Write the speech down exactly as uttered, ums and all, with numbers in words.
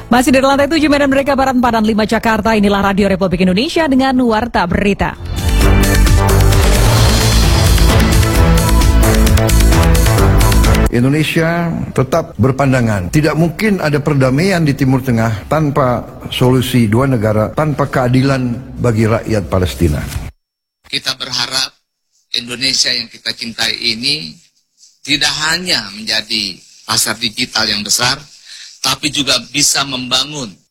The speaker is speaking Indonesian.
Masih dari lantai tujuh Medan Merdeka Barat empat dan lima Jakarta, inilah Radio Republik Indonesia dengan Warta Berita. Indonesia tetap berpandangan tidak mungkin ada perdamaian di Timur Tengah tanpa solusi dua negara, tanpa keadilan bagi rakyat Palestina. Kita berharap Indonesia yang kita cintai ini tidak hanya menjadi pasar digital yang besar, tapi juga bisa membangun